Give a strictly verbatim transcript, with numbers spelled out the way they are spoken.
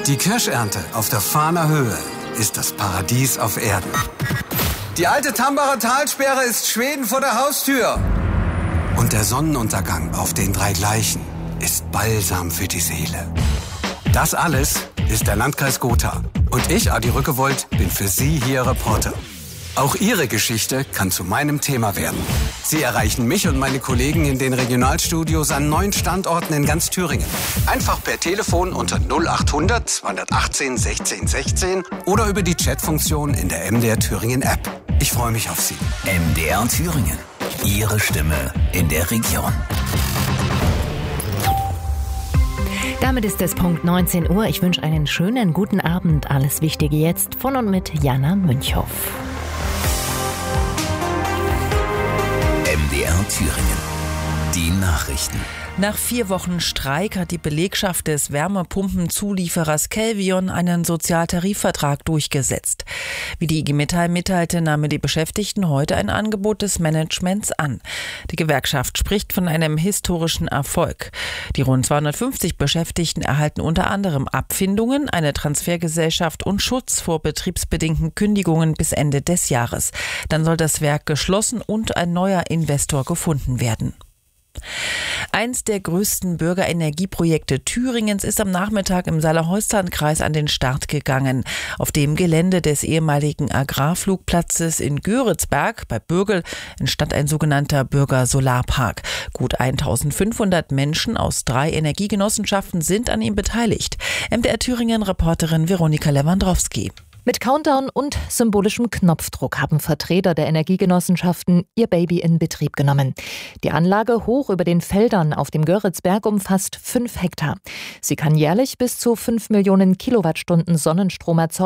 Die Kirschernte auf der Fahner Höhe ist das Paradies auf Erden. Die alte Tambacher Talsperre ist Schweden vor der Haustür. Und der Sonnenuntergang auf den drei Gleichen ist Balsam für die Seele. Das alles ist der Landkreis Gotha. Und ich, Adi Rückewold, bin für Sie hier Reporter. Auch Ihre Geschichte kann zu meinem Thema werden. Sie erreichen mich und meine Kollegen in den Regionalstudios an neun Standorten in ganz Thüringen. Einfach per Telefon unter null achthundert zweihundertachtzehn sechzehn sechzehn oder über die Chatfunktion in der M D R Thüringen App. Ich freue mich auf Sie. M D R Thüringen. Ihre Stimme in der Region. Damit ist es Punkt neunzehn Uhr. Ich wünsche einen schönen guten Abend. Alles Wichtige jetzt von und mit Jana Münchhoff. M D R Thüringen. Die Nachrichten. Nach vier Wochen Streik hat die Belegschaft des Wärmepumpenzulieferers Kelvion einen Sozialtarifvertrag durchgesetzt. Wie die I G Metall mitteilte, nahmen die Beschäftigten heute ein Angebot des Managements an. Die Gewerkschaft spricht von einem historischen Erfolg. Die rund zweihundertfünfzig Beschäftigten erhalten unter anderem Abfindungen, eine Transfergesellschaft und Schutz vor betriebsbedingten Kündigungen bis Ende des Jahres. Dann soll das Werk geschlossen und ein neuer Investor gefunden werden. Eins der größten Bürgerenergieprojekte Thüringens ist am Nachmittag im Saale-Holstein-Kreis an den Start gegangen. Auf dem Gelände des ehemaligen Agrarflugplatzes in Göritzberg bei Bürgel entstand ein sogenannter Bürgersolarpark. Gut eintausendfünfhundert Menschen aus drei Energiegenossenschaften sind an ihm beteiligt. M D R Thüringen-Reporterin Veronika Lewandowski. Mit Countdown und symbolischem Knopfdruck haben Vertreter der Energiegenossenschaften ihr Baby in Betrieb genommen. Die Anlage hoch über den Feldern auf dem Göritzberg umfasst fünf Hektar. Sie kann jährlich bis zu fünf Millionen Kilowattstunden Sonnenstrom erzeugen.